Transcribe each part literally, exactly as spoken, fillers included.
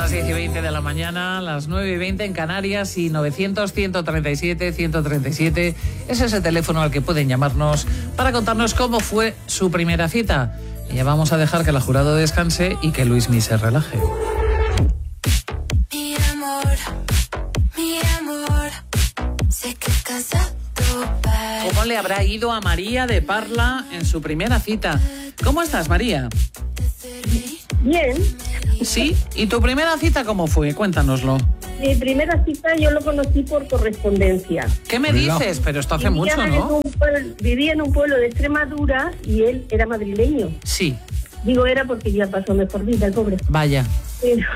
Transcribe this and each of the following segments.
las diez y veinte de la mañana, las nueve y veinte en Canarias y novecientos, ciento treinta y siete, ciento treinta y siete es ese teléfono al que pueden llamarnos para contarnos cómo fue su primera cita. Y ya vamos a dejar que la jurado descanse y que Luismi se relaje. Mi amor, mi amor, sé que casado. ¿Cómo le habrá ido a María de Parla en su primera cita? ¿Cómo estás, María? Bien. ¿Sí? ¿Y tu primera cita cómo fue? Cuéntanoslo. Mi primera cita yo lo conocí por correspondencia. ¿Qué me dices? Pero esto hace vivía mucho, en ¿no? un pueblo, vivía en un pueblo de Extremadura y él era madrileño. Sí. Digo era porque ya pasó mejor vida, el pobre. Vaya. Pero,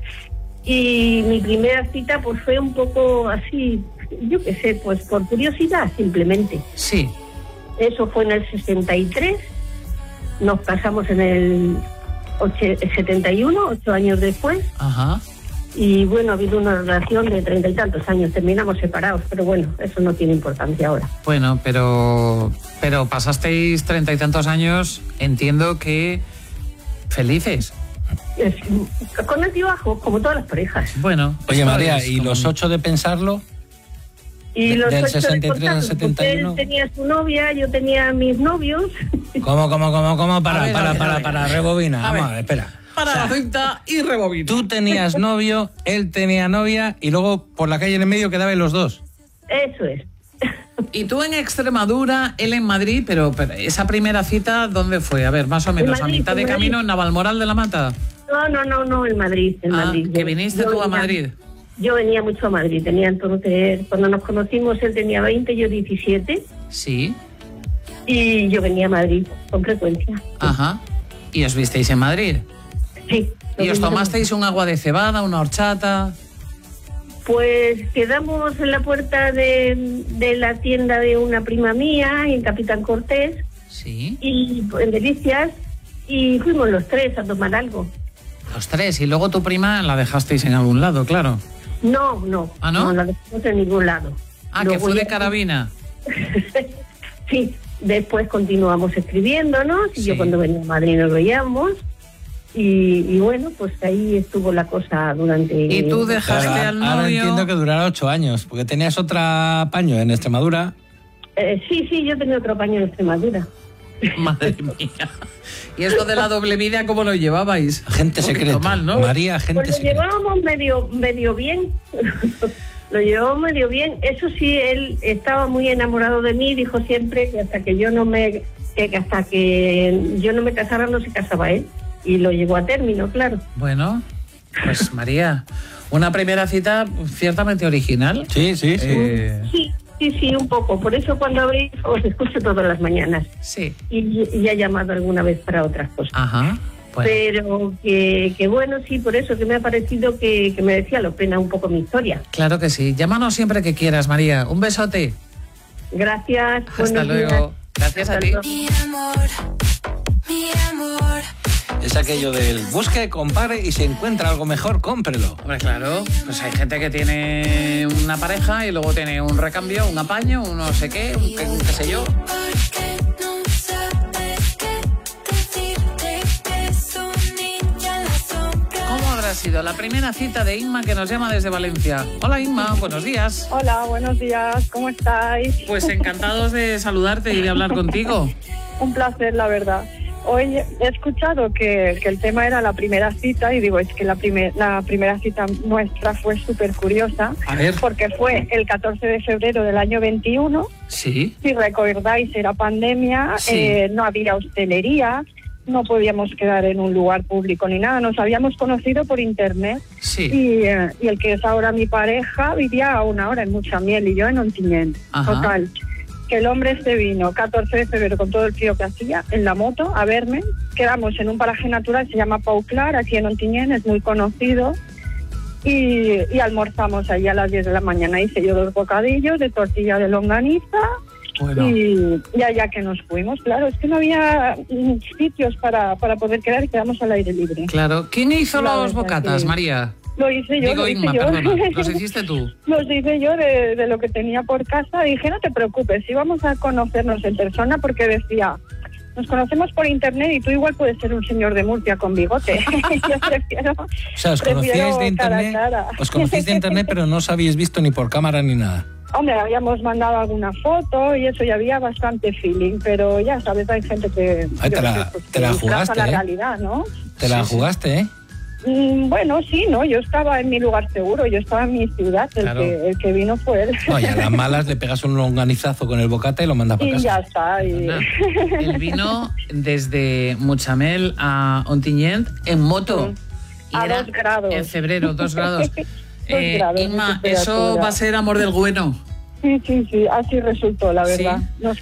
y mi primera cita pues fue un poco así, yo qué sé, pues por curiosidad simplemente. Sí. Eso fue en el sesenta y tres, nos casamos en el setenta y uno, ocho años después. Ajá. Y bueno, ha habido una relación de treinta y tantos años, terminamos separados, pero bueno, eso no tiene importancia ahora. Bueno, pero pero pasasteis treinta y tantos años, entiendo que felices. Es, con altibajos, como todas las parejas. Bueno. Oye, María, es ¿y como- los ocho de pensarlo? Y De- los del ocho de sesenta y tres al contactos, setenta y uno. porque él tenía su novia, yo tenía mis novios. ¿Cómo, cómo, cómo, cómo? A Para, ver, a para, ver, a para, ver. para, rebobina. A Vamos ver. a ver, espera. Para O sea, la cinta y rebobina. tú tenías novio, él tenía novia y luego por la calle en el medio quedaban los dos. Eso es. Y tú en Extremadura, él en Madrid, pero, pero esa primera cita, ¿dónde fue? A ver, más o menos, Madrid, a mitad de en Madrid. camino en Navalmoral de la Mata. No, no, no, no, en Madrid, en Ah, Madrid. que Yo- viniste yo tú a venía- Madrid. Yo venía mucho a Madrid, tenía entonces, cuando nos conocimos él tenía veinte, yo diecisiete, Sí. y yo venía a Madrid con frecuencia. Ajá. Y os visteis en Madrid. Sí. Y os Nos tomasteis un agua de cebada, una horchata. Pues quedamos en la puerta de, de la tienda de una prima mía, en Capitán Cortés, Sí. y en Delicias, y fuimos los tres a tomar algo. Los tres. Y luego tu prima la dejasteis en algún lado, claro. No, no, ¿Ah, no? no la dejamos en ningún lado. Ah, que Luego fue de ya- carabina. Sí, después continuamos escribiéndonos, y Sí. yo cuando venía a Madrid nos veíamos, y, y bueno, pues ahí estuvo la cosa durante... Y tú dejaste Ahora, al ahora novio. entiendo que durara ocho años, porque tenías otra paño en Extremadura. Eh, sí, sí, yo tenía otro paño en Extremadura. Madre mía. Y esto de la doble vida, ¿cómo lo llevabais? Gente Un poquito secreta. mal, ¿no? María, gente Pues lo secreta. llevábamos medio, medio bien. Lo llevábamos medio bien. Eso sí, él estaba muy enamorado de mí, dijo siempre que hasta que yo no me que hasta que yo no me casara no se casaba él. Y lo llevó a término, claro. Bueno, pues María, una primera cita ciertamente original. Sí, sí, sí. Eh, Sí, sí, sí, un poco. Por eso cuando abrís os escucho todas las mañanas. sí. Y, y he llamado alguna vez para otras cosas. Ajá. Bueno, Pero que, que bueno, sí, por eso que me ha parecido que, que merecía la pena un poco mi historia. claro que sí. Llámanos siempre que quieras, María. Un besote. Gracias. Hasta buenos luego. días. Gracias a Hasta ti. luego. Mi amor, mi amor. Es aquello del busque, compare y si encuentra algo mejor, cómprelo. Hombre, claro, pues hay gente que tiene una pareja y luego tiene un recambio, un apaño, un no sé qué, un qué, un qué sé yo. Porque no sabes qué decirte que es un niño en la sombra. ¿Cómo habrá sido la primera cita de Inma que nos llama desde Valencia? Hola Inma, buenos días. Hola, buenos días, ¿cómo estáis? Pues encantados de saludarte y de hablar contigo. Un placer, la verdad. Hoy he escuchado que, que el tema era la primera cita y digo, es que la, primer, la primera cita nuestra fue súper curiosa A ver. porque fue el catorce de febrero del año veintiuno. Sí, Si recordáis, era pandemia, Sí. eh, no había hostelería, no podíamos quedar en un lugar público ni nada. Nos habíamos conocido por internet sí. y, eh, y el que es ahora mi pareja vivía a una hora en Muchamiel y yo en Ontinyent. Ajá. Total, que el hombre se vino catorce de febrero con todo el frío que hacía en la moto a verme. Quedamos en un paraje natural, se llama Pau Clar, aquí en Ontinyent, es muy conocido. Y, y almorzamos allí a las diez de la mañana. Hice yo dos bocadillos de tortilla de longaniza. Bueno, Y, y allá que nos fuimos, claro, es que no había mm, sitios para, para poder quedar y quedamos al aire libre. claro. ¿Quién hizo La los verdad bocatas, que- María? Lo hice yo, Digo lo hice Inma, yo. perdona. ¿Los hiciste tú? Los hice yo de, de lo que tenía por casa. Dije, no te preocupes, si vamos a conocernos en persona, porque decía, nos conocemos por internet y tú igual puedes ser un señor de Murcia con bigote. Yo prefiero, O sea, os prefiero conocíais de cara a internet, cara. os conocéis de internet, pero no os habíais visto ni por cámara ni nada. Hombre, habíamos mandado alguna foto y eso, y había bastante feeling, pero ya sabes, hay gente que... Ay, te yo la- qué sé, pues, te la que disfraza jugaste, la ¿eh? realidad, ¿no? Te la jugaste, ¿eh? Mm, bueno, sí, ¿no? Yo estaba en mi lugar seguro, yo estaba en mi ciudad, el, Claro. que, el que vino fue él. No, y a las malas le pegas un longanizazo con el bocata y lo mandas para Y casa. ya está. Y... Nada. Él vino desde Muchamel a Ontinyent en moto. Mm. A dos grados. En febrero, dos grados. Eh, grados de Inma, temperatura. eso va a ser amor del bueno. Sí, sí, sí, así resultó, la Sí. verdad. Nos